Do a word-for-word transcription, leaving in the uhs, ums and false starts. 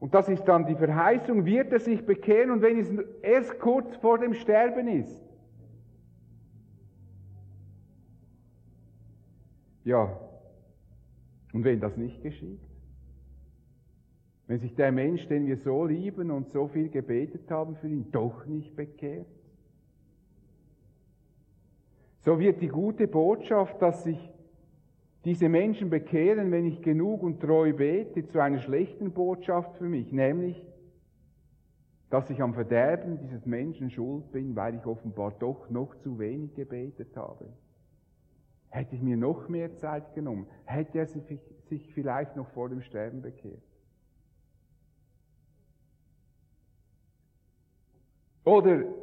Und das ist dann die Verheißung, wird er sich bekehren und wenn es erst kurz vor dem Sterben ist. Ja, und wenn das nicht geschieht? Wenn sich der Mensch, den wir so lieben und so viel gebetet haben für ihn, doch nicht bekehrt? So wird die gute Botschaft, dass sich diese Menschen bekehren, wenn ich genug und treu bete, zu einer schlechten Botschaft für mich, nämlich, dass ich am Verderben dieses Menschen schuld bin, weil ich offenbar doch noch zu wenig gebetet habe. Hätte ich mir noch mehr Zeit genommen, hätte er sich vielleicht noch vor dem Sterben bekehrt. Oder